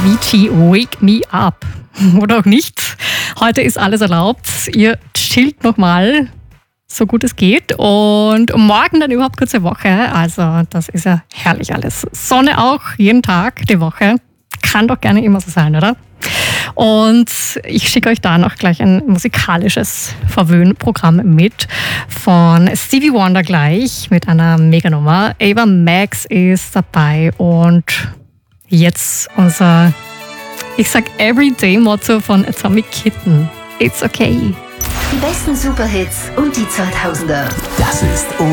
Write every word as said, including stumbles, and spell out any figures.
Avicii, Wake Me Up. Oder auch nicht. Heute ist alles erlaubt. Ihr chillt nochmal, so gut es geht. Und morgen dann überhaupt kurze Woche. Also das ist ja herrlich alles. Sonne auch, jeden Tag die Woche. Kann doch gerne immer so sein, oder? Und ich schicke euch da noch gleich ein musikalisches Verwöhnprogramm mit von Stevie Wonder gleich mit einer Meganummer. Ava Max ist dabei und jetzt unser, ich sag Everyday-Motto von Atomic Kitten. It's okay. Die besten Superhits und die zweitausender. Das ist